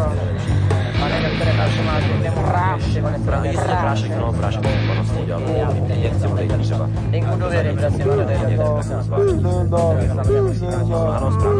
Ma nelle altre facce ma abbiamo rasce con le strade. Jestli prášek, no prášek výkonnost udělal. Injekci udělal třeba. In cui dovere per la settimana Ano, správně.